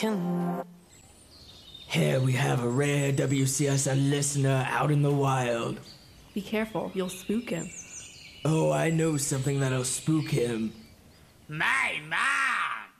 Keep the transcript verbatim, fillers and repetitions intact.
Here we have a rare W C S N listener out in the wild. Be careful, you'll spook him. Oh, I know something that'll spook him. My, my!